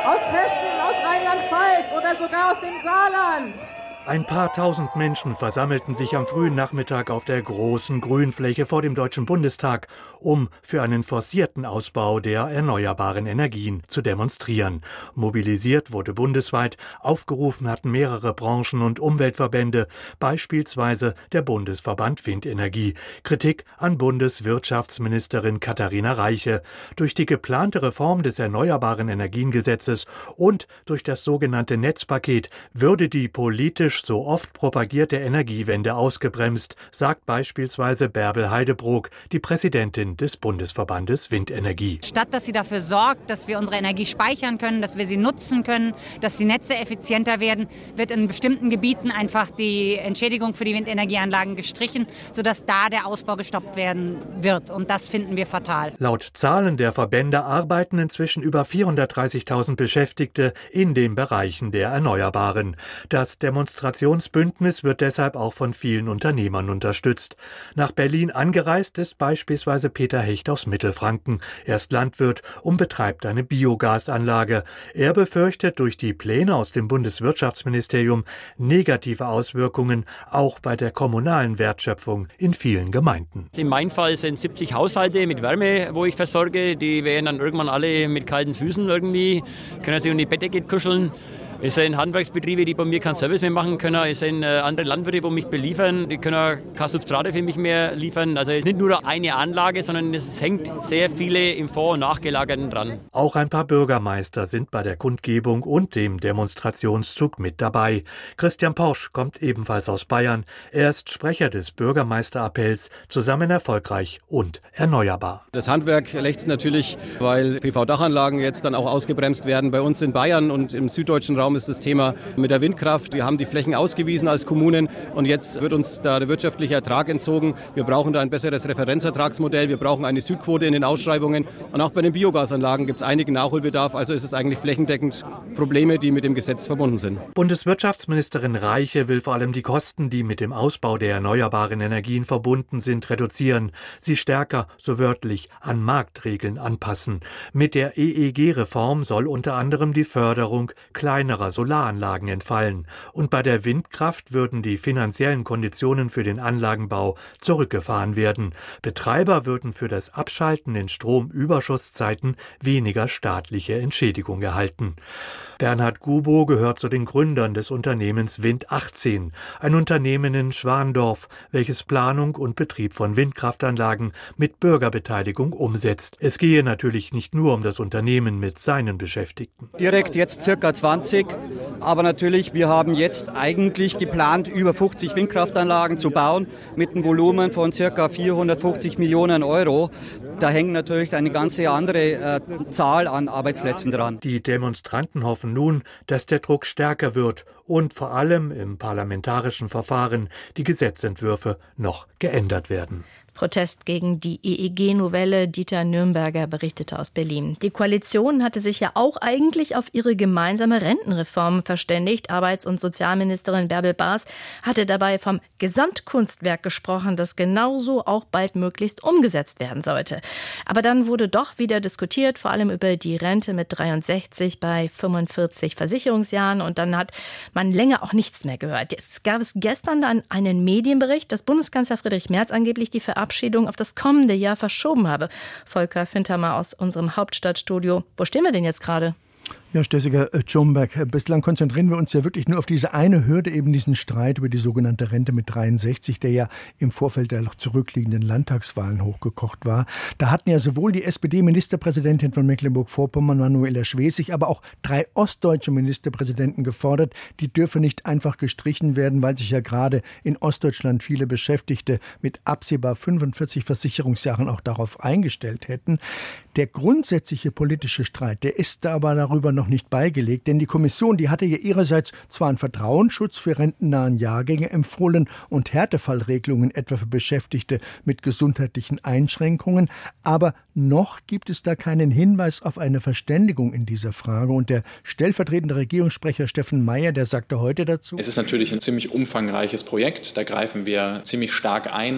aus Hessen, aus Rheinland-Pfalz oder sogar aus dem Saarland. Ein paar tausend Menschen versammelten sich am frühen Nachmittag auf der großen Grünfläche vor dem Deutschen Bundestag, um für einen forcierten Ausbau der erneuerbaren Energien zu demonstrieren. Mobilisiert wurde bundesweit, aufgerufen hatten mehrere Branchen und Umweltverbände, beispielsweise der Bundesverband Windenergie. Kritik an Bundeswirtschaftsministerin Katharina Reiche. Durch die geplante Reform des Erneuerbaren Energiengesetzes und durch das sogenannte Netzpaket würde die politisch so oft propagierte Energiewende ausgebremst, sagt beispielsweise Bärbel Heidebrook, die Präsidentin des Bundesverbandes Windenergie. Statt dass sie dafür sorgt, dass wir unsere Energie speichern können, dass wir sie nutzen können, dass die Netze effizienter werden, wird in bestimmten Gebieten einfach die Entschädigung für die Windenergieanlagen gestrichen, sodass da der Ausbau gestoppt werden wird. Und das finden wir fatal. Laut Zahlen der Verbände arbeiten inzwischen über 430.000 Beschäftigte in den Bereichen der Erneuerbaren. Das Demonstrationsbündnis wird deshalb auch von vielen Unternehmern unterstützt. Nach Berlin angereist ist beispielsweise Peter Hecht aus Mittelfranken. Er ist Landwirt und betreibt eine Biogasanlage. Er befürchtet durch die Pläne aus dem Bundeswirtschaftsministerium negative Auswirkungen auch bei der kommunalen Wertschöpfung in vielen Gemeinden. In meinem Fall sind 70 Haushalte mit Wärme, wo ich versorge. Die werden dann irgendwann alle mit kalten Füßen irgendwie, können sich um die Bettdecke kuscheln. Es sind Handwerksbetriebe, die bei mir keinen Service mehr machen können. Es sind andere Landwirte, die mich beliefern. Die können keine Substrate für mich mehr liefern. Also es ist nicht nur eine Anlage, sondern es hängt sehr viele im Vor- und Nachgelagerten dran. Auch ein paar Bürgermeister sind bei der Kundgebung und dem Demonstrationszug mit dabei. Christian Porsch kommt ebenfalls aus Bayern. Er ist Sprecher des Bürgermeisterappells Zusammen erfolgreich und erneuerbar. Das Handwerk lechzt natürlich, weil PV-Dachanlagen jetzt dann auch ausgebremst werden. Bei uns in Bayern und im süddeutschen Raum ist das Thema mit der Windkraft. Wir haben die Flächen ausgewiesen als Kommunen und jetzt wird uns da der wirtschaftliche Ertrag entzogen. Wir brauchen da ein besseres Referenzertragsmodell. Wir brauchen eine Südquote in den Ausschreibungen. Und auch bei den Biogasanlagen gibt es einigen Nachholbedarf. Also ist es eigentlich flächendeckend Probleme, die mit dem Gesetz verbunden sind. Bundeswirtschaftsministerin Reiche will vor allem die Kosten, die mit dem Ausbau der erneuerbaren Energien verbunden sind, reduzieren. Sie stärker, so wörtlich, an Marktregeln anpassen. Mit der EEG-Reform soll unter anderem die Förderung kleinerer Solaranlagen entfallen. Und bei der Windkraft würden die finanziellen Konditionen für den Anlagenbau zurückgefahren werden. Betreiber würden für das Abschalten in Stromüberschusszeiten weniger staatliche Entschädigung erhalten. Bernhard Gubo gehört zu den Gründern des Unternehmens Wind 18, ein Unternehmen in Schwandorf, welches Planung und Betrieb von Windkraftanlagen mit Bürgerbeteiligung umsetzt. Es gehe natürlich nicht nur um das Unternehmen mit seinen Beschäftigten. Direkt jetzt circa 20, aber natürlich, wir haben jetzt eigentlich geplant, über 50 Windkraftanlagen zu bauen mit einem Volumen von circa 450 Millionen Euro. Da hängt natürlich eine ganze andere Zahl an Arbeitsplätzen dran. Die Demonstranten hoffen nun, dass der Druck stärker wird und vor allem im parlamentarischen Verfahren die Gesetzentwürfe noch geändert werden. Protest gegen die EEG-Novelle. Dieter Nürnberger berichtete aus Berlin. Die Koalition hatte sich ja auch eigentlich auf ihre gemeinsame Rentenreform verständigt. Arbeits- und Sozialministerin Bärbel Baas hatte dabei vom Gesamtkunstwerk gesprochen, das genauso auch baldmöglichst umgesetzt werden sollte. Aber dann wurde doch wieder diskutiert, vor allem über die Rente mit 63 bei 45 Versicherungsjahren. Und dann hat man länger auch nichts mehr gehört. Es gab gestern dann einen Medienbericht, dass Bundeskanzler Friedrich Merz angeblich die Verabschiedung auf das kommende Jahr verschoben habe. Volker Fintermer aus unserem Hauptstadtstudio. Wo stehen wir denn jetzt gerade? Ja, Stessiger Tschomberg, bislang konzentrieren wir uns ja wirklich nur auf diese eine Hürde, eben diesen Streit über die sogenannte Rente mit 63, der ja im Vorfeld der noch zurückliegenden Landtagswahlen hochgekocht war. Da hatten ja sowohl die SPD-Ministerpräsidentin von Mecklenburg-Vorpommern, Manuela Schwesig, aber auch 3 ostdeutsche Ministerpräsidenten gefordert, die dürfe nicht einfach gestrichen werden, weil sich ja gerade in Ostdeutschland viele Beschäftigte mit absehbar 45 Versicherungsjahren auch darauf eingestellt hätten. Der grundsätzliche politische Streit, der ist da aber darüber noch nicht beigelegt, denn die Kommission, die hatte ja ihrerseits zwar einen Vertrauensschutz für rentennahen Jahrgänge empfohlen und Härtefallregelungen etwa für Beschäftigte mit gesundheitlichen Einschränkungen, aber noch gibt es da keinen Hinweis auf eine Verständigung in dieser Frage. Und der stellvertretende Regierungssprecher Steffen Mayer, der sagte heute dazu: Es ist natürlich ein ziemlich umfangreiches Projekt, da greifen wir ziemlich stark ein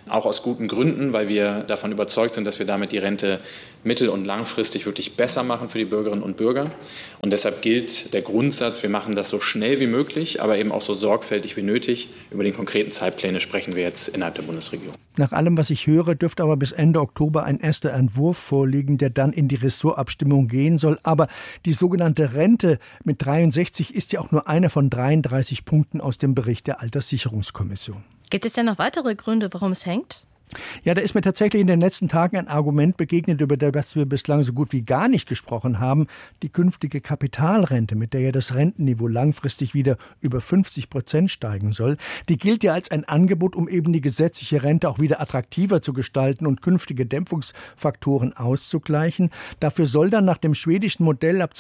Auch aus guten Gründen, weil wir davon überzeugt sind, dass wir damit die Rente mittel- und langfristig wirklich besser machen für die Bürgerinnen und Bürger. Und deshalb gilt der Grundsatz, wir machen das so schnell wie möglich, aber eben auch so sorgfältig wie nötig. Über die konkreten Zeitpläne sprechen wir jetzt innerhalb der Bundesregierung. Nach allem, was ich höre, dürfte aber bis Ende Oktober ein erster Entwurf vorliegen, der dann in die Ressortabstimmung gehen soll. Aber die sogenannte Rente mit 63 ist ja auch nur einer von 33 Punkten aus dem Bericht der Alterssicherungskommission. Gibt es denn noch weitere Gründe, warum es hängt? Ja, da ist mir tatsächlich in den letzten Tagen ein Argument begegnet, über das wir bislang so gut wie gar nicht gesprochen haben. Die künftige Kapitalrente, mit der ja das Rentenniveau langfristig wieder über 50% steigen soll, die gilt ja als ein Angebot, um eben die gesetzliche Rente auch wieder attraktiver zu gestalten und künftige Dämpfungsfaktoren auszugleichen. Dafür soll dann nach dem schwedischen Modell ab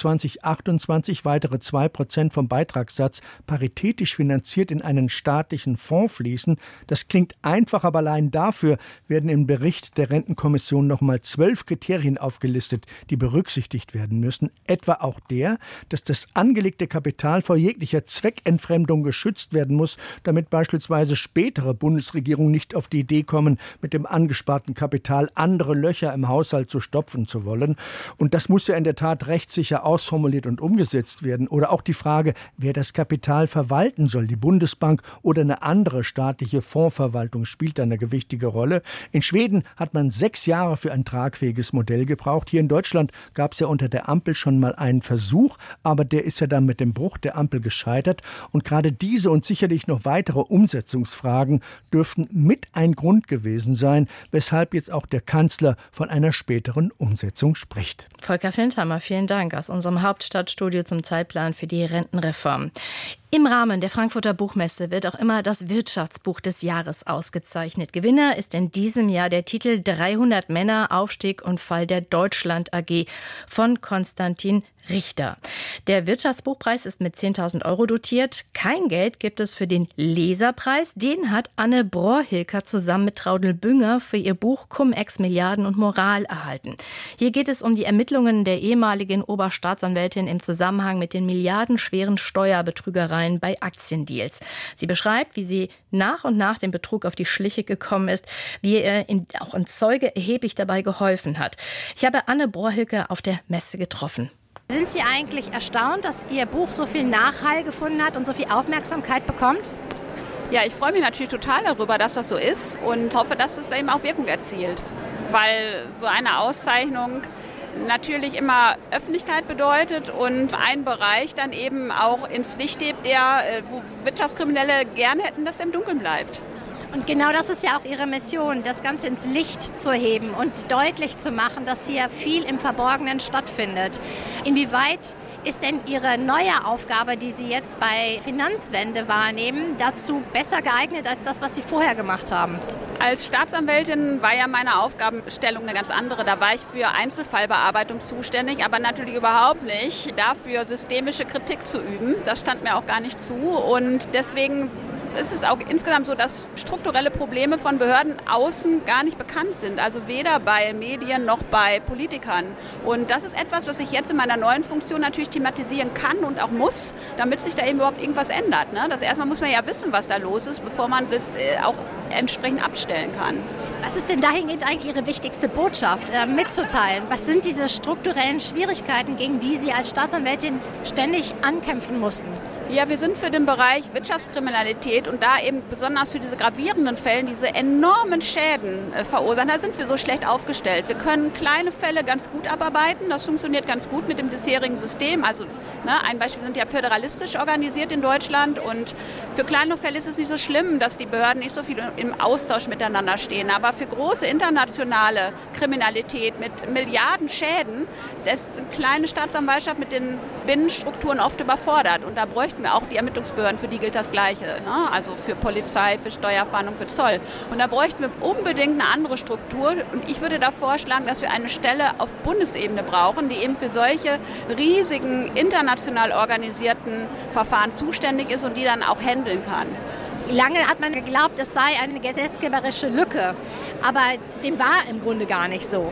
2028 weitere 2% vom Beitragssatz paritätisch finanziert in einen staatlichen Fonds fließen. Das klingt einfach, aber allein dafür werden im Bericht der Rentenkommission nochmal 12 Kriterien aufgelistet, die berücksichtigt werden müssen. Etwa auch der, dass das angelegte Kapital vor jeglicher Zweckentfremdung geschützt werden muss, damit beispielsweise spätere Bundesregierungen nicht auf die Idee kommen, mit dem angesparten Kapital andere Löcher im Haushalt zu stopfen zu wollen. Und das muss ja in der Tat rechtssicher ausformuliert und umgesetzt werden. Oder auch die Frage, wer das Kapital verwalten soll. Die Bundesbank oder eine andere staatliche Fondsverwaltung spielt da eine gewichtige Rolle. In Schweden hat man 6 Jahre für ein tragfähiges Modell gebraucht. Hier in Deutschland gab es ja unter der Ampel schon mal einen Versuch, aber der ist ja dann mit dem Bruch der Ampel gescheitert. Und gerade diese und sicherlich noch weitere Umsetzungsfragen dürften mit ein Grund gewesen sein, weshalb jetzt auch der Kanzler von einer späteren Umsetzung spricht. Volker Findhammer, vielen Dank aus unserem Hauptstadtstudio zum Zeitplan für die Rentenreform. Im Rahmen der Frankfurter Buchmesse wird auch immer das Wirtschaftsbuch des Jahres ausgezeichnet. Gewinner ist in diesem Jahr der Titel 300 Männer, Aufstieg und Fall der Deutschland AG von Konstantin Richter. Der Wirtschaftsbuchpreis ist mit 10.000 € dotiert. Kein Geld gibt es für den Leserpreis. Den hat Anne Brohr-Hilker zusammen mit Traudl Bünger für ihr Buch Cum-Ex Milliarden und Moral erhalten. Hier geht es um die Ermittlungen der ehemaligen Oberstaatsanwältin im Zusammenhang mit den milliardenschweren Steuerbetrügereien bei Aktiendeals. Sie beschreibt, wie sie nach und nach dem Betrug auf die Schliche gekommen ist, wie ihr auch ein Zeuge erheblich dabei geholfen hat. Ich habe Anne Brohr-Hilker auf der Messe getroffen. Sind Sie eigentlich erstaunt, dass Ihr Buch so viel Nachhall gefunden hat und so viel Aufmerksamkeit bekommt? Ja, ich freue mich natürlich total darüber, dass das so ist und hoffe, dass es da eben auch Wirkung erzielt. Weil so eine Auszeichnung natürlich immer Öffentlichkeit bedeutet und einen Bereich dann eben auch ins Licht hebt, wo Wirtschaftskriminelle gerne hätten, dass er im Dunkeln bleibt. Und genau das ist ja auch Ihre Mission, das Ganze ins Licht zu heben und deutlich zu machen, dass hier viel im Verborgenen stattfindet. Inwieweit ist denn Ihre neue Aufgabe, die Sie jetzt bei Finanzwende wahrnehmen, dazu besser geeignet als das, was Sie vorher gemacht haben? Als Staatsanwältin war ja meine Aufgabenstellung eine ganz andere. Da war ich für Einzelfallbearbeitung zuständig, aber natürlich überhaupt nicht dafür, systemische Kritik zu üben. Das stand mir auch gar nicht zu. Und deswegen ist es auch insgesamt so, dass strukturelle Probleme von Behörden außen gar nicht bekannt sind. Also weder bei Medien noch bei Politikern. Und das ist etwas, was ich jetzt in meiner neuen Funktion natürlich thematisieren kann und auch muss, damit sich da eben überhaupt irgendwas ändert. Das erstmal muss man ja wissen, was da los ist, bevor man es auch entsprechend abstellen kann. Was ist denn dahingehend eigentlich Ihre wichtigste Botschaft mitzuteilen? Was sind diese strukturellen Schwierigkeiten, gegen die Sie als Staatsanwältin ständig ankämpfen mussten? Ja, wir sind für den Bereich Wirtschaftskriminalität und da eben besonders für diese gravierenden Fälle, diese enormen Schäden verursachen, da sind wir so schlecht aufgestellt. Wir können kleine Fälle ganz gut abarbeiten, das funktioniert ganz gut mit dem bisherigen System. Also ein Beispiel, wir sind ja föderalistisch organisiert in Deutschland und für kleine Fälle ist es nicht so schlimm, dass die Behörden nicht so viel im Austausch miteinander stehen. Aber für große internationale Kriminalität mit Milliarden Schäden, ist eine kleine Staatsanwaltschaft mit den Binnenstrukturen oft überfordert und da bräuchten wir auch die Ermittlungsbehörden, für die gilt das Gleiche, also für Polizei, für Steuerfahndung, für Zoll. Und da bräuchten wir unbedingt eine andere Struktur und ich würde da vorschlagen, dass wir eine Stelle auf Bundesebene brauchen, die eben für solche riesigen, international organisierten Verfahren zuständig ist und die dann auch handeln kann. Lange hat man geglaubt, es sei eine gesetzgeberische Lücke, aber dem war im Grunde gar nicht so.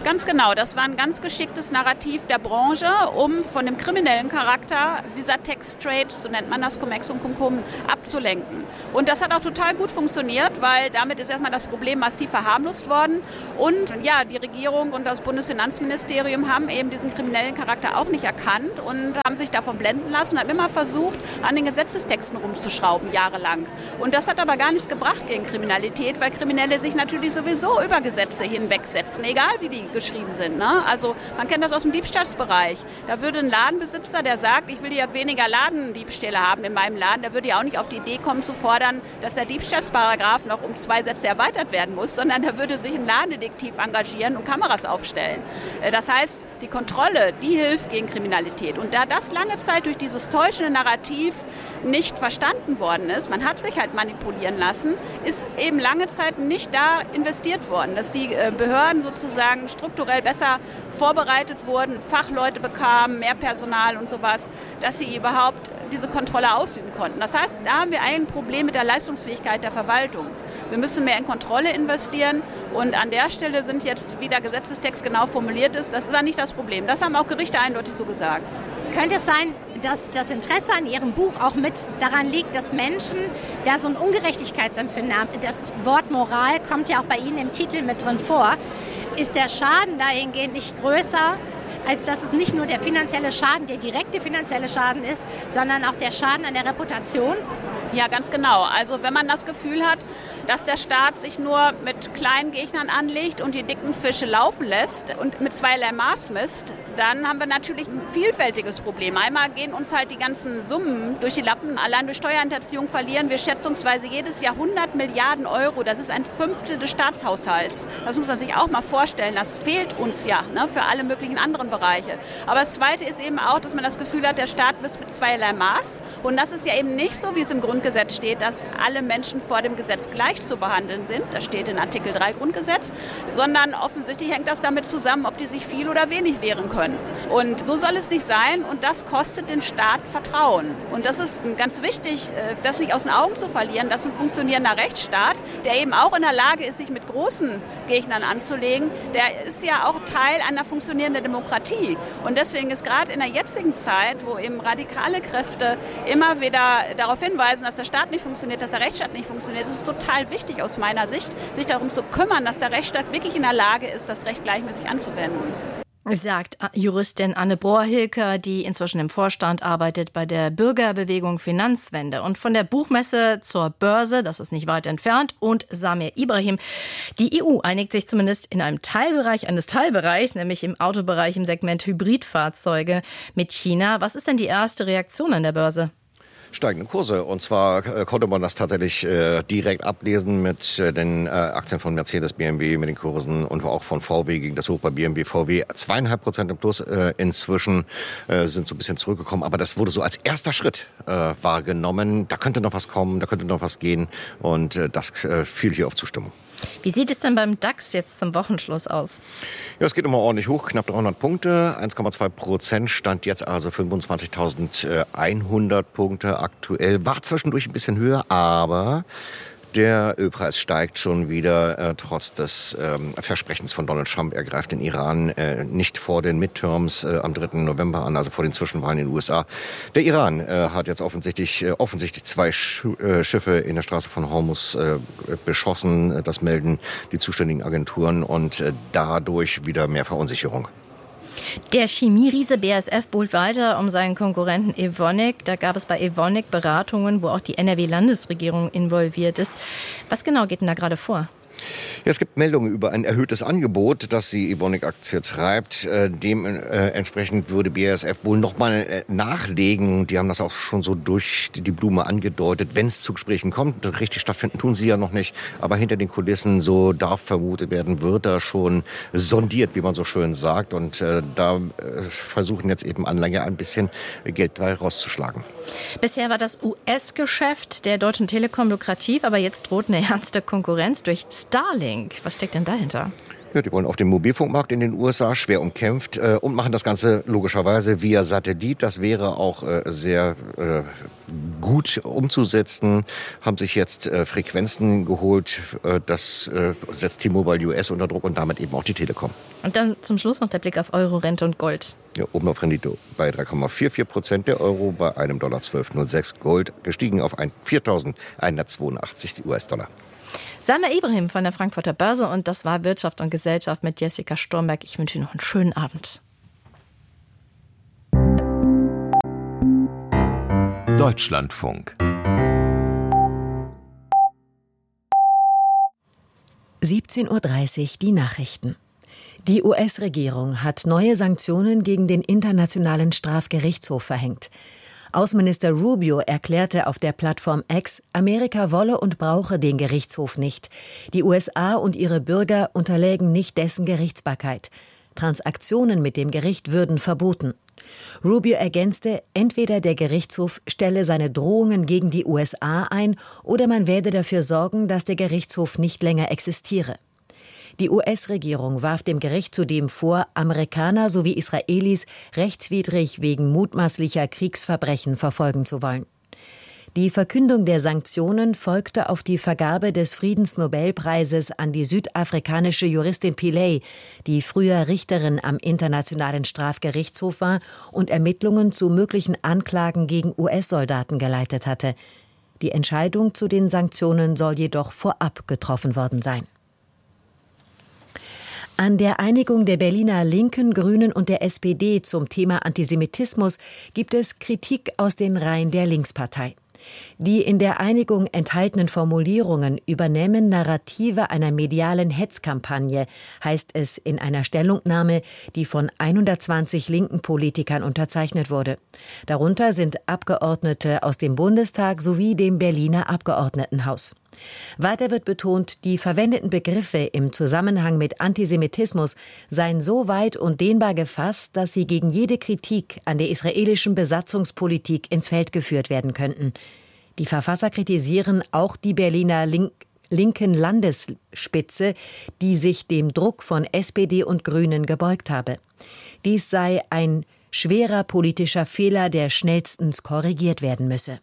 Ganz genau, das war ein ganz geschicktes Narrativ der Branche, um von dem kriminellen Charakter dieser Tax-Trades, so nennt man das, Cum-Ex und Cum-Cum, abzulenken. Und das hat auch total gut funktioniert, weil damit ist erstmal das Problem massiv verharmlost worden. Und ja, die Regierung und das Bundesfinanzministerium haben eben diesen kriminellen Charakter auch nicht erkannt und haben sich davon blenden lassen und haben immer versucht, an den Gesetzestexten rumzuschrauben, jahrelang. Und das hat aber gar nichts gebracht gegen Kriminalität, weil Kriminelle sich natürlich sowieso über Gesetze hinwegsetzen, egal wie die geschrieben sind. Ne? Also man kennt das aus dem Diebstahlsbereich. Da würde ein Ladenbesitzer, der sagt, ich will ja weniger Ladendiebstähle haben in meinem Laden, der würde ja auch nicht auf die Idee kommen zu fordern, dass der Diebstahlsparagraf noch um 2 Sätze erweitert werden muss, sondern da würde sich ein Ladendetektiv engagieren und Kameras aufstellen. Das heißt, die Kontrolle, die hilft gegen Kriminalität. Und da das lange Zeit durch dieses täuschende Narrativ nicht verstanden worden ist, man hat sich halt manipulieren lassen, ist eben lange Zeit nicht da investiert worden, dass die Behörden sozusagen strukturell besser vorbereitet wurden, Fachleute bekamen, mehr Personal und sowas, dass sie überhaupt diese Kontrolle ausüben konnten. Das heißt, da haben wir ein Problem mit der Leistungsfähigkeit der Verwaltung. Wir müssen mehr in Kontrolle investieren und an der Stelle sind jetzt, wie der Gesetzestext genau formuliert ist, das ist dann nicht das Problem. Das haben auch Gerichte eindeutig so gesagt. Könnte es sein, dass das Interesse an Ihrem Buch auch mit daran liegt, dass Menschen da so ein Ungerechtigkeitsempfinden haben? Das Wort Moral kommt ja auch bei Ihnen im Titel mit drin vor. Ist der Schaden dahingehend nicht größer, als dass es nicht nur der finanzielle Schaden, der direkte finanzielle Schaden ist, sondern auch der Schaden an der Reputation? Ja, ganz genau. Also wenn man das Gefühl hat, dass der Staat sich nur mit kleinen Gegnern anlegt und die dicken Fische laufen lässt und mit zweierlei Maß misst, dann haben wir natürlich ein vielfältiges Problem. Einmal gehen uns halt die ganzen Summen durch die Lappen. Allein durch Steuerhinterziehung verlieren wir schätzungsweise jedes Jahr 100 Milliarden Euro. Das ist ein Fünftel des Staatshaushalts. Das muss man sich auch mal vorstellen. Das fehlt uns ja, ne, für alle möglichen anderen Bereiche. Aber das Zweite ist eben auch, dass man das Gefühl hat, der Staat misst mit zweierlei Maß. Und das ist ja eben nicht so, wie es im Grundgesetz steht, dass alle Menschen vor dem Gesetz gleich zu behandeln sind. Das steht in Artikel 3 Grundgesetz. Sondern offensichtlich hängt das damit zusammen, ob die sich viel oder wenig wehren können. Und so soll es nicht sein und das kostet den Staat Vertrauen. Und das ist ganz wichtig, das nicht aus den Augen zu verlieren, dass ein funktionierender Rechtsstaat, der eben auch in der Lage ist, sich mit großen Gegnern anzulegen, der ist ja auch Teil einer funktionierenden Demokratie. Und deswegen ist gerade in der jetzigen Zeit, wo eben radikale Kräfte immer wieder darauf hinweisen, dass der Staat nicht funktioniert, dass der Rechtsstaat nicht funktioniert, ist es total wichtig aus meiner Sicht, sich darum zu kümmern, dass der Rechtsstaat wirklich in der Lage ist, das Recht gleichmäßig anzuwenden. Sagt Juristin Anne Brohr-Hilker, die inzwischen im Vorstand arbeitet bei der Bürgerbewegung Finanzwende. Und von der Buchmesse zur Börse, das ist nicht weit entfernt, und Samir Ibrahim. Die EU einigt sich zumindest in einem Teilbereich eines Teilbereichs, nämlich im Autobereich im Segment Hybridfahrzeuge mit China. Was ist denn die erste Reaktion an der Börse? Steigende Kurse. Und zwar konnte man das tatsächlich direkt ablesen mit den Aktien von Mercedes, BMW, mit den Kursen und auch von VW gegen das Hoch bei BMW, VW. 2,5% im Plus inzwischen sind so ein bisschen zurückgekommen. Aber das wurde so als erster Schritt wahrgenommen. Da könnte noch was kommen, da könnte noch was gehen. Und das fiel hier auf Zustimmung. Wie sieht es denn beim DAX jetzt zum Wochenschluss aus? Ja, es geht immer ordentlich hoch, knapp 300 Punkte, 1,2%, stand jetzt also 25.100 Punkte aktuell. War zwischendurch ein bisschen höher, aber der Ölpreis steigt schon wieder, trotz des Versprechens von Donald Trump. Er greift den Iran nicht vor den Midterms am 3. November an, also vor den Zwischenwahlen in den USA. Der Iran hat jetzt offensichtlich 2 Schiffe in der Straße von Hormuz beschossen. Das melden die zuständigen Agenturen und dadurch wieder mehr Verunsicherung. Der Chemieriese BASF buhlt weiter um seinen Konkurrenten Evonik. Da gab es bei Evonik Beratungen, wo auch die NRW-Landesregierung involviert ist. Was genau geht denn da gerade vor? Ja, es gibt Meldungen über ein erhöhtes Angebot, das die Evonik-Aktie treibt. Dementsprechend würde BASF wohl noch mal nachlegen. Die haben das auch schon so durch die Blume angedeutet. Wenn es zu Gesprächen kommt, richtig stattfinden tun sie ja noch nicht. Aber hinter den Kulissen, so darf vermutet werden, wird da schon sondiert, wie man so schön sagt. Und da versuchen jetzt eben Anleger ein bisschen Geld rauszuschlagen. Bisher war das US-Geschäft der Deutschen Telekom lukrativ, aber jetzt droht eine ernste Konkurrenz durch Starlink. Was steckt denn dahinter? Ja, die wollen auf den Mobilfunkmarkt in den USA, schwer umkämpft, und machen das Ganze logischerweise via Satellit. Das wäre auch sehr gut umzusetzen. Haben sich jetzt Frequenzen geholt. Das setzt T-Mobile US unter Druck und damit eben auch die Telekom. Und dann zum Schluss noch der Blick auf Euro, Rente und Gold. Ja, oben auf Rendite bei 3,44%, der Euro bei einem $12,06, Gold gestiegen auf 4.182 US-Dollar. Samir Ibrahim von der Frankfurter Börse, und das war Wirtschaft und Gesellschaft mit Jessica Stromberg. Ich wünsche Ihnen noch einen schönen Abend. Deutschlandfunk 17:30 Uhr die Nachrichten. Die US-Regierung hat neue Sanktionen gegen den Internationalen Strafgerichtshof verhängt. Außenminister Rubio erklärte auf der Plattform X, Amerika wolle und brauche den Gerichtshof nicht. Die USA und ihre Bürger unterlägen nicht dessen Gerichtsbarkeit. Transaktionen mit dem Gericht würden verboten. Rubio ergänzte, entweder der Gerichtshof stelle seine Drohungen gegen die USA ein oder man werde dafür sorgen, dass der Gerichtshof nicht länger existiere. Die US-Regierung warf dem Gericht zudem vor, Amerikaner sowie Israelis rechtswidrig wegen mutmaßlicher Kriegsverbrechen verfolgen zu wollen. Die Verkündung der Sanktionen folgte auf die Vergabe des Friedensnobelpreises an die südafrikanische Juristin Pillay, die früher Richterin am Internationalen Strafgerichtshof war und Ermittlungen zu möglichen Anklagen gegen US-Soldaten geleitet hatte. Die Entscheidung zu den Sanktionen soll jedoch vorab getroffen worden sein. An der Einigung der Berliner Linken, Grünen und der SPD zum Thema Antisemitismus gibt es Kritik aus den Reihen der Linkspartei. Die in der Einigung enthaltenen Formulierungen übernehmen Narrative einer medialen Hetzkampagne, heißt es in einer Stellungnahme, die von 120 linken Politikern unterzeichnet wurde. Darunter sind Abgeordnete aus dem Bundestag sowie dem Berliner Abgeordnetenhaus. Weiter wird betont, die verwendeten Begriffe im Zusammenhang mit Antisemitismus seien so weit und dehnbar gefasst, dass sie gegen jede Kritik an der israelischen Besatzungspolitik ins Feld geführt werden könnten. Die Verfasser kritisieren auch die Berliner linken Landesspitze, die sich dem Druck von SPD und Grünen gebeugt habe. Dies sei ein schwerer politischer Fehler, der schnellstens korrigiert werden müsse.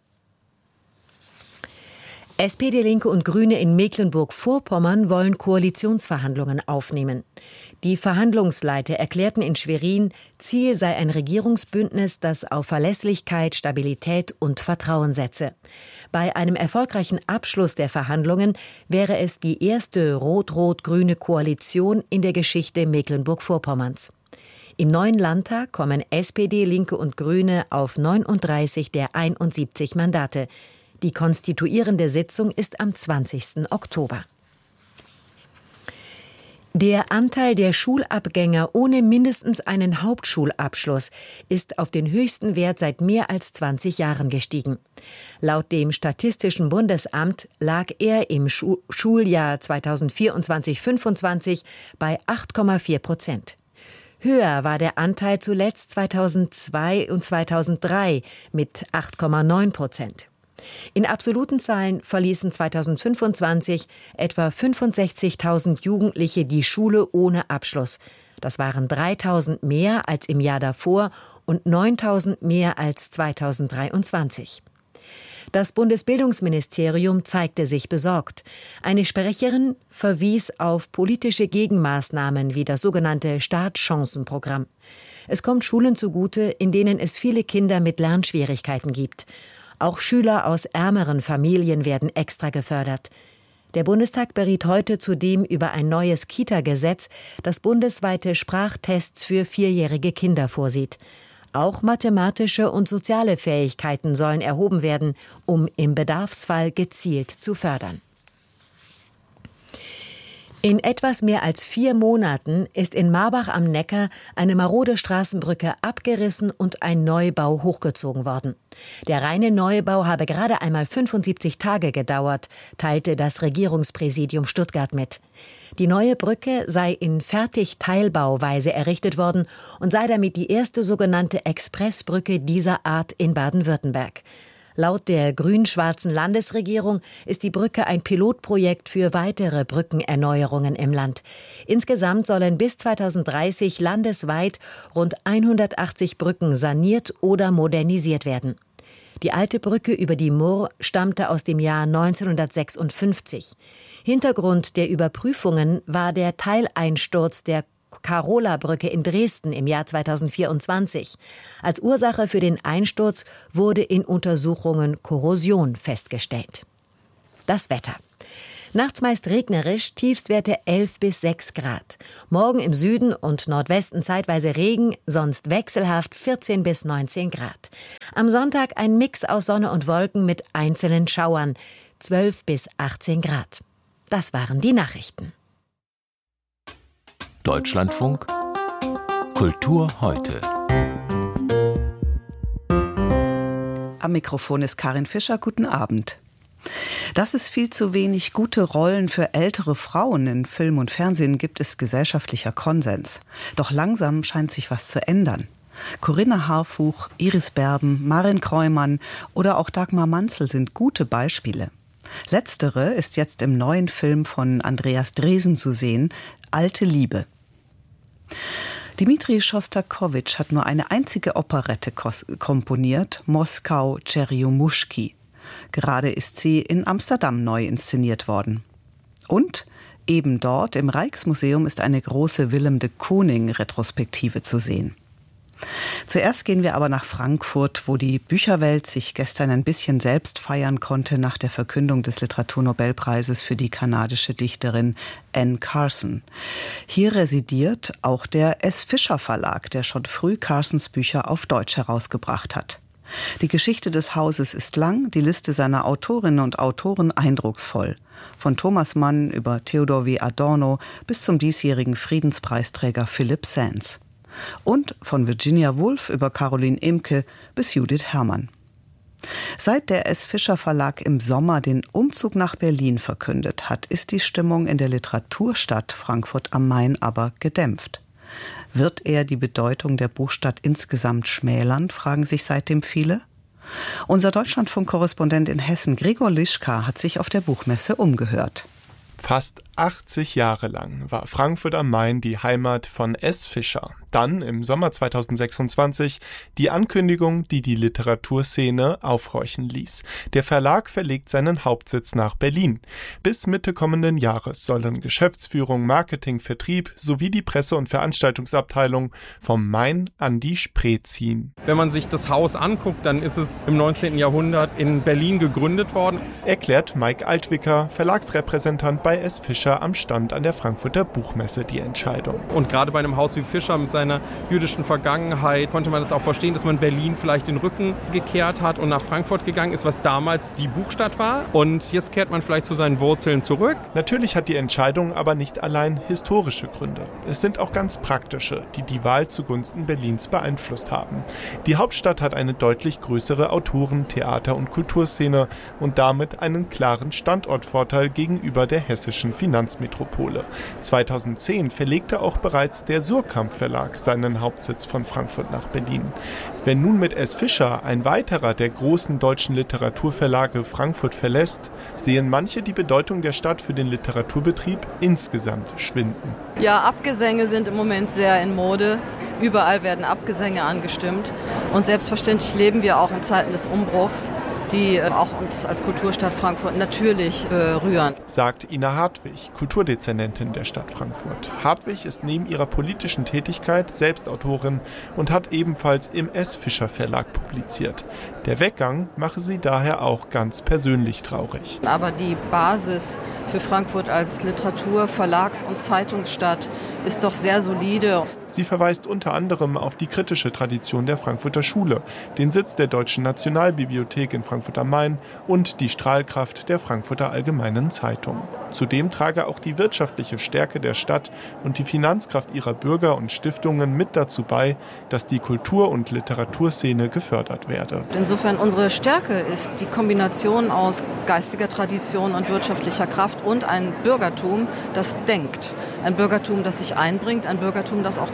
SPD, Linke und Grüne in Mecklenburg-Vorpommern wollen Koalitionsverhandlungen aufnehmen. Die Verhandlungsleiter erklärten in Schwerin, Ziel sei ein Regierungsbündnis, das auf Verlässlichkeit, Stabilität und Vertrauen setze. Bei einem erfolgreichen Abschluss der Verhandlungen wäre es die erste rot-rot-grüne Koalition in der Geschichte Mecklenburg-Vorpommerns. Im neuen Landtag kommen SPD, Linke und Grüne auf 39 der 71 Mandate. Die konstituierende Sitzung ist am 20. Oktober. Der Anteil der Schulabgänger ohne mindestens einen Hauptschulabschluss ist auf den höchsten Wert seit mehr als 20 Jahren gestiegen. Laut dem Statistischen Bundesamt lag er im Schuljahr 2024/25 bei 8,4%. Höher war der Anteil zuletzt 2002 und 2003 mit 8,9%. In absoluten Zahlen verließen 2025 etwa 65.000 Jugendliche die Schule ohne Abschluss. Das waren 3.000 mehr als im Jahr davor und 9.000 mehr als 2023. Das Bundesbildungsministerium zeigte sich besorgt. Eine Sprecherin verwies auf politische Gegenmaßnahmen wie das sogenannte Startchancenprogramm. Es kommt Schulen zugute, in denen es viele Kinder mit Lernschwierigkeiten gibt. Auch Schüler aus ärmeren Familien werden extra gefördert. Der Bundestag beriet heute zudem über ein neues Kita-Gesetz, das bundesweite Sprachtests für 4-jährige Kinder vorsieht. Auch mathematische und soziale Fähigkeiten sollen erhoben werden, um im Bedarfsfall gezielt zu fördern. In etwas mehr als 4 Monaten ist in Marbach am Neckar eine marode Straßenbrücke abgerissen und ein Neubau hochgezogen worden. Der reine Neubau habe gerade einmal 75 Tage gedauert, teilte das Regierungspräsidium Stuttgart mit. Die neue Brücke sei in Fertigteilbauweise errichtet worden und sei damit die erste sogenannte Expressbrücke dieser Art in Baden-Württemberg. Laut der grün-schwarzen Landesregierung ist die Brücke ein Pilotprojekt für weitere Brückenerneuerungen im Land. Insgesamt sollen bis 2030 landesweit rund 180 Brücken saniert oder modernisiert werden. Die alte Brücke über die Murr stammte aus dem Jahr 1956. Hintergrund der Überprüfungen war der Teileinsturz der Karola-Brücke in Dresden im Jahr 2024. Als Ursache für den Einsturz wurde in Untersuchungen Korrosion festgestellt. Das Wetter. Nachts meist regnerisch, Tiefstwerte 11 bis 6 Grad. Morgen im Süden und Nordwesten zeitweise Regen, sonst wechselhaft 14 bis 19 Grad. Am Sonntag ein Mix aus Sonne und Wolken mit einzelnen Schauern, 12 bis 18 Grad. Das waren die Nachrichten. Deutschlandfunk Kultur heute. Am Mikrofon ist Karin Fischer. Guten Abend. Dass es viel zu wenig gute Rollen für ältere Frauen in Film und Fernsehen gibt, ist gesellschaftlicher Konsens. Doch langsam scheint sich was zu ändern. Corinna Harfuch, Iris Berben, Maren Kreumann oder auch Dagmar Manzel sind gute Beispiele. Letztere ist jetzt im neuen Film von Andreas Dresen zu sehen, Alte Liebe. Dmitri Schostakowitsch hat nur eine einzige Operette komponiert, Moskau Tscherjomuschki. Gerade ist sie in Amsterdam neu inszeniert worden. Und eben dort im Rijksmuseum ist eine große Willem de Kooning-Retrospektive zu sehen. Zuerst gehen wir aber nach Frankfurt, wo die Bücherwelt sich gestern ein bisschen selbst feiern konnte nach der Verkündung des Literaturnobelpreises für die kanadische Dichterin Anne Carson. Hier residiert auch der S. Fischer Verlag, der schon früh Carsons Bücher auf Deutsch herausgebracht hat. Die Geschichte des Hauses ist lang, die Liste seiner Autorinnen und Autoren eindrucksvoll. Von Thomas Mann über Theodor W. Adorno bis zum diesjährigen Friedenspreisträger Philipp Sands. Und von Virginia Woolf über Caroline Imke bis Judith Herrmann. Seit der S. Fischer Verlag im Sommer den Umzug nach Berlin verkündet hat, ist die Stimmung in der Literaturstadt Frankfurt am Main aber gedämpft. Wird er die Bedeutung der Buchstadt insgesamt schmälern, fragen sich seitdem viele. Unser Deutschlandfunk-Korrespondent in Hessen, Gregor Lischka, hat sich auf der Buchmesse umgehört. Fast 80 Jahre lang war Frankfurt am Main die Heimat von S. Fischer. Dann, im Sommer 2026, die Ankündigung, die die Literaturszene aufhorchen ließ. Der Verlag verlegt seinen Hauptsitz nach Berlin. Bis Mitte kommenden Jahres sollen Geschäftsführung, Marketing, Vertrieb sowie die Presse- und Veranstaltungsabteilung vom Main an die Spree ziehen. Wenn man sich das Haus anguckt, dann ist es im 19. Jahrhundert in Berlin gegründet worden. Erklärt Mike Altwicker, Verlagsrepräsentant bei S. Fischer am Stand an der Frankfurter Buchmesse, die Entscheidung. Und gerade bei einem Haus wie Fischer mit seiner jüdischen Vergangenheit konnte man das auch verstehen, dass man Berlin vielleicht den Rücken gekehrt hat und nach Frankfurt gegangen ist, was damals die Buchstadt war. Und jetzt kehrt man vielleicht zu seinen Wurzeln zurück. Natürlich hat die Entscheidung aber nicht allein historische Gründe. Es sind auch ganz praktische, die die Wahl zugunsten Berlins beeinflusst haben. Die Hauptstadt hat eine deutlich größere Autoren-, Theater- und Kulturszene und damit einen klaren Standortvorteil gegenüber der hessischen Finanzmetropole. 2010 verlegte auch bereits der Suhrkamp Verlag seinen Hauptsitz von Frankfurt nach Berlin. Wenn nun mit S. Fischer ein weiterer der großen deutschen Literaturverlage Frankfurt verlässt, sehen manche die Bedeutung der Stadt für den Literaturbetrieb insgesamt schwinden. Ja, Abgesänge sind im Moment sehr in Mode. Überall werden Abgesänge angestimmt. Und selbstverständlich leben wir auch in Zeiten des Umbruchs, die auch uns als Kulturstadt Frankfurt natürlich berühren. Sagt Ina Hartwig, Kulturdezernentin der Stadt Frankfurt. Hartwig ist neben ihrer politischen Tätigkeit selbst Autorin und hat ebenfalls im S. Fischer Verlag publiziert. Der Weggang mache sie daher auch ganz persönlich traurig. Aber die Basis für Frankfurt als Literatur-, Verlags- und Zeitungsstadt ist doch sehr solide. Sie verweist unter anderem auf die kritische Tradition der Frankfurter Schule, den Sitz der Deutschen Nationalbibliothek in Frankfurt am Main und die Strahlkraft der Frankfurter Allgemeinen Zeitung. Zudem trage auch die wirtschaftliche Stärke der Stadt und die Finanzkraft ihrer Bürger und Stiftungen mit dazu bei, dass die Kultur- und Literaturszene gefördert werde. Insofern unsere Stärke ist die Kombination aus geistiger Tradition und wirtschaftlicher Kraft und ein Bürgertum, das denkt. Ein Bürgertum, das sich einbringt, ein Bürgertum, das auch die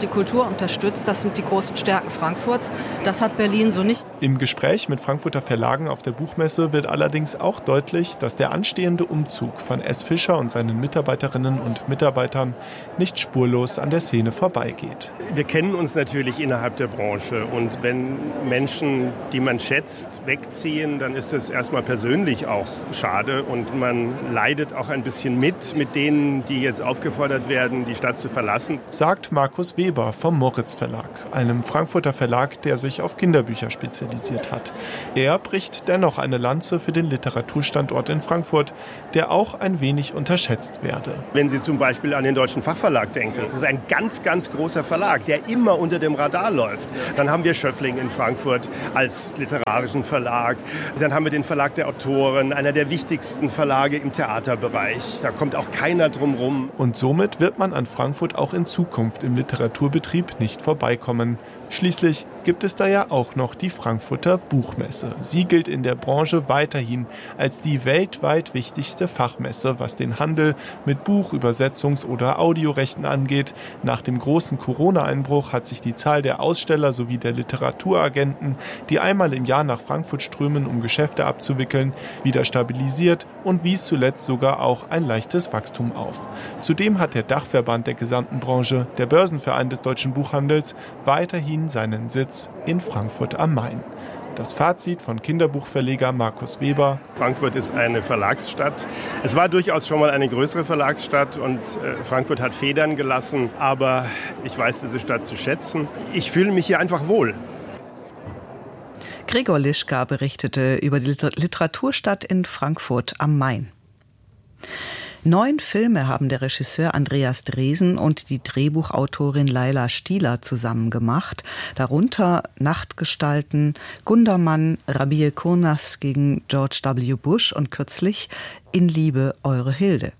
Kultur unterstützt. Das sind die großen Stärken Frankfurts. Das hat Berlin so nicht. Im Gespräch mit Frankfurter Verlagen auf der Buchmesse wird allerdings auch deutlich, dass der anstehende Umzug von S. Fischer und seinen Mitarbeiterinnen und Mitarbeitern nicht spurlos an der Szene vorbeigeht. Wir kennen uns natürlich innerhalb der Branche und wenn Menschen, die man schätzt, wegziehen, dann ist es erstmal persönlich auch schade und man leidet auch ein bisschen mit denen, die jetzt aufgefordert werden, die Stadt zu verlassen. Sagt Markus Weber vom Moritz Verlag, einem Frankfurter Verlag, der sich auf Kinderbücher spezialisiert hat. Er bricht dennoch eine Lanze für den Literaturstandort in Frankfurt, der auch ein wenig unterschätzt werde. Wenn Sie zum Beispiel an den Deutschen Fachverlag denken, das ist ein ganz, ganz großer Verlag, der immer unter dem Radar läuft. Dann haben wir Schöffling in Frankfurt als literarischen Verlag. Dann haben wir den Verlag der Autoren, einer der wichtigsten Verlage im Theaterbereich. Da kommt auch keiner drum rum. Und somit wird man an Frankfurt auch in Zukunft im Literaturbetrieb nicht vorbeikommen. Schließlich gibt es da ja auch noch die Frankfurter Buchmesse. Sie gilt in der Branche weiterhin als die weltweit wichtigste Fachmesse, was den Handel mit Buch-, Übersetzungs- oder Audiorechten angeht. Nach dem großen Corona-Einbruch hat sich die Zahl der Aussteller sowie der Literaturagenten, die einmal im Jahr nach Frankfurt strömen, um Geschäfte abzuwickeln, wieder stabilisiert und wies zuletzt sogar auch ein leichtes Wachstum auf. Zudem hat der Dachverband der gesamten Branche, der Börsenverein des deutschen Buchhandels, weiterhin seinen Sitz in Frankfurt am Main. Das Fazit von Kinderbuchverleger Markus Weber: Frankfurt ist eine Verlagsstadt. Es war durchaus schon mal eine größere Verlagsstadt und Frankfurt hat Federn gelassen. Aber ich weiß diese Stadt zu schätzen. Ich fühle mich hier einfach wohl. Gregor Lischka berichtete über die Literaturstadt in Frankfurt am Main. 9 Filme haben der Regisseur Andreas Dresen und die Drehbuchautorin Laila Stieler zusammen gemacht. Darunter Nachtgestalten, Gundermann, Rabie Kurnas gegen George W. Bush und kürzlich In Liebe, eure Hilde.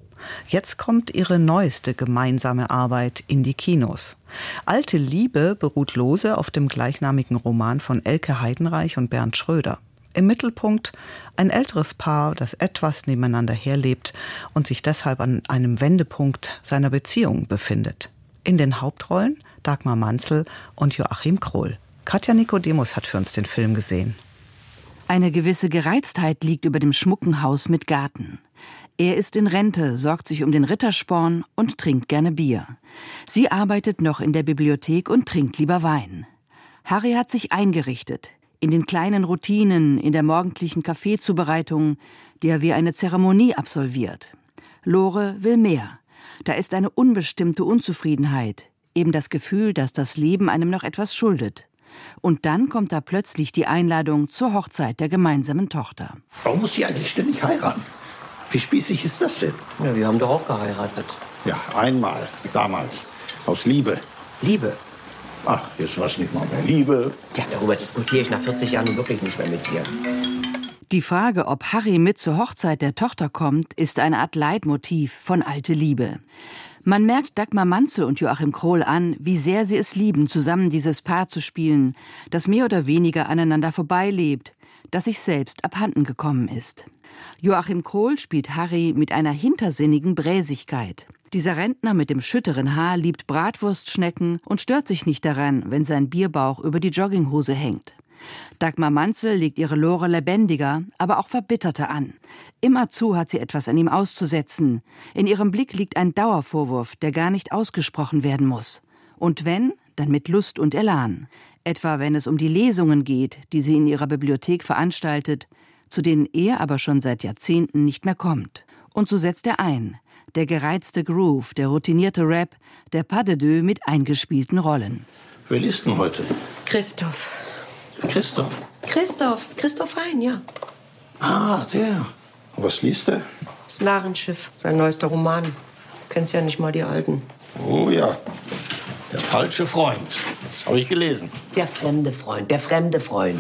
Jetzt kommt ihre neueste gemeinsame Arbeit in die Kinos. Alte Liebe beruht lose auf dem gleichnamigen Roman von Elke Heidenreich und Bernd Schröder. Im Mittelpunkt ein älteres Paar, das etwas nebeneinander herlebt und sich deshalb an einem Wendepunkt seiner Beziehung befindet. In den Hauptrollen Dagmar Manzel und Joachim Krohl. Katja Nikodemus hat für uns den Film gesehen. Eine gewisse Gereiztheit liegt über dem schmucken Haus mit Garten. Er ist in Rente, sorgt sich um den Rittersporn und trinkt gerne Bier. Sie arbeitet noch in der Bibliothek und trinkt lieber Wein. Harry hat sich eingerichtet. In den kleinen Routinen, in der morgendlichen Kaffeezubereitung, die er wie eine Zeremonie absolviert. Lore will mehr. Da ist eine unbestimmte Unzufriedenheit, eben das Gefühl, dass das Leben einem noch etwas schuldet. Und dann kommt da plötzlich die Einladung zur Hochzeit der gemeinsamen Tochter. Warum muss sie eigentlich ständig heiraten? Wie spießig ist das denn? Ja, wir haben doch auch geheiratet. Ja, einmal, damals, aus Liebe. Liebe? Ach, jetzt war es nicht mal mehr Liebe. Ja, darüber diskutiere ich nach 40 Jahren wirklich nicht mehr mit dir. Die Frage, ob Harry mit zur Hochzeit der Tochter kommt, ist eine Art Leitmotiv von Alte Liebe. Man merkt Dagmar Manzel und Joachim Krohl an, wie sehr sie es lieben, zusammen dieses Paar zu spielen, das mehr oder weniger aneinander vorbeilebt, das sich selbst abhanden gekommen ist. Joachim Krohl spielt Harry mit einer hintersinnigen Bräsigkeit. Dieser Rentner mit dem schütteren Haar liebt Bratwurstschnecken und stört sich nicht daran, wenn sein Bierbauch über die Jogginghose hängt. Dagmar Manzel legt ihre Lore lebendiger, aber auch verbitterter an. Immerzu hat sie etwas an ihm auszusetzen. In ihrem Blick liegt ein Dauervorwurf, der gar nicht ausgesprochen werden muss. Und wenn, dann mit Lust und Elan. Etwa wenn es um die Lesungen geht, die sie in ihrer Bibliothek veranstaltet, zu denen er aber schon seit Jahrzehnten nicht mehr kommt. Und so setzt er ein. Der gereizte Groove, der routinierte Rap, der Pas de deux mit eingespielten Rollen. Wer liest denn heute? Christoph. Christoph Hein, ja. Ah, der. Was liest er? Das Narrenschiff, sein neuester Roman. Du kennst ja nicht mal die alten. Oh ja, der falsche Freund. Das habe ich gelesen. Der fremde Freund. Der fremde Freund.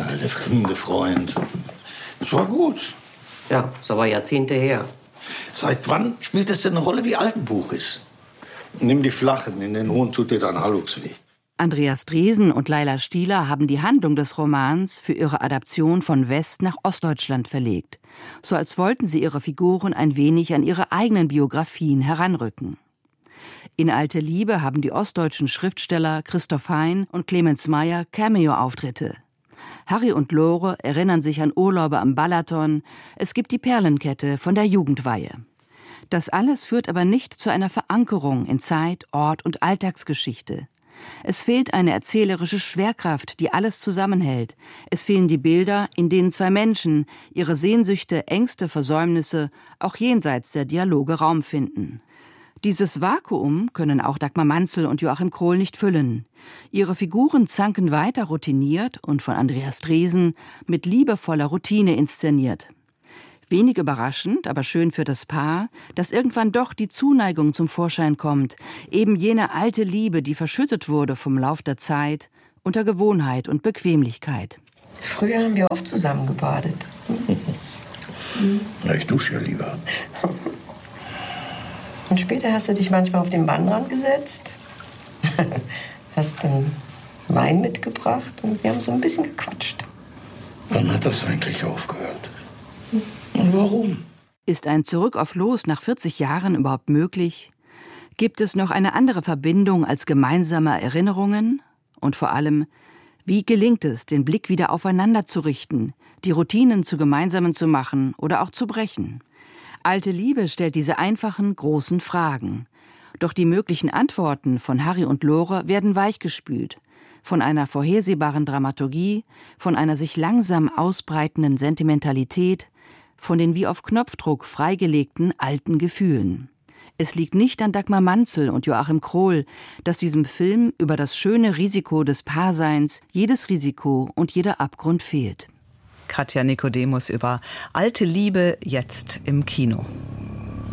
Das war gut. Ja, ist aber Jahrzehnte her. Seit wann spielt es denn eine Rolle, wie alt ein Buch ist? Nimm die flachen, in den hohen tut dir dann halbwegs weh. Andreas Dresen und Laila Stieler haben die Handlung des Romans für ihre Adaption von West nach Ostdeutschland verlegt. So als wollten sie ihre Figuren ein wenig an ihre eigenen Biografien heranrücken. In Alte Liebe haben die ostdeutschen Schriftsteller Christoph Hein und Clemens Meyer Cameo-Auftritte. Harry und Lore erinnern sich an Urlaube am Balaton. Es gibt die Perlenkette von der Jugendweihe. Das alles führt aber nicht zu einer Verankerung in Zeit, Ort und Alltagsgeschichte. Es fehlt eine erzählerische Schwerkraft, die alles zusammenhält. Es fehlen die Bilder, in denen zwei Menschen ihre Sehnsüchte, Ängste, Versäumnisse auch jenseits der Dialoge Raum finden. Dieses Vakuum können auch Dagmar Manzel und Joachim Krohl nicht füllen. Ihre Figuren zanken weiter routiniert und von Andreas Dresen mit liebevoller Routine inszeniert. Wenig überraschend, aber schön für das Paar, dass irgendwann doch die Zuneigung zum Vorschein kommt, eben jene alte Liebe, die verschüttet wurde vom Lauf der Zeit, unter Gewohnheit und Bequemlichkeit. Früher haben wir oft zusammen gebadet. Na, ich dusche ja lieber. Und später hast du dich manchmal auf den Waldrand gesetzt, hast dann Wein mitgebracht und wir haben so ein bisschen gequatscht. Wann hat das eigentlich aufgehört? Und warum? Ist ein Zurück auf Los nach 40 Jahren überhaupt möglich? Gibt es noch eine andere Verbindung als gemeinsame Erinnerungen? Und vor allem, wie gelingt es, den Blick wieder aufeinander zu richten, die Routinen zu gemeinsamen zu machen oder auch zu brechen? Alte Liebe stellt diese einfachen, großen Fragen. Doch die möglichen Antworten von Harry und Lore werden weichgespült. Von einer vorhersehbaren Dramaturgie, von einer sich langsam ausbreitenden Sentimentalität, von den wie auf Knopfdruck freigelegten alten Gefühlen. Es liegt nicht an Dagmar Manzel und Joachim Krohl, dass diesem Film über das schöne Risiko des Paarseins jedes Risiko und jeder Abgrund fehlt. Katja Nikodemus über Alte Liebe jetzt im Kino.